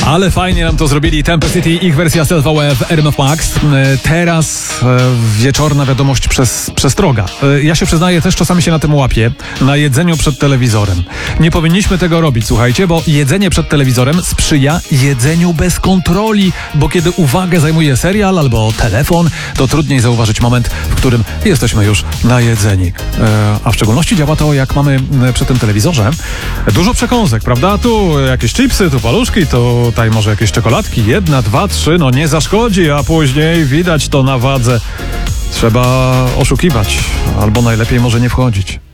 Ale fajnie nam to zrobili Tempe City, ich wersja stealthowa w RMF Max. Teraz wieczorna wiadomość przestroga. Ja się przyznaję, też czasami się na tym łapię. Na jedzeniu przed telewizorem. Nie powinniśmy tego robić, słuchajcie, bo jedzenie przed telewizorem sprzyja jedzeniu bez kontroli, bo kiedy uwagę zajmuje serial albo telefon, to trudniej zauważyć moment, w którym jesteśmy już najedzeni. A w szczególności działa to, jak mamy przy tym telewizorze dużo przekąsek, prawda? Tu jakieś chipsy, tu paluszki, tutaj może jakieś czekoladki, 1, 2, 3, no nie zaszkodzi, a później widać to na wadze. Trzeba oszukiwać, albo najlepiej może nie wchodzić.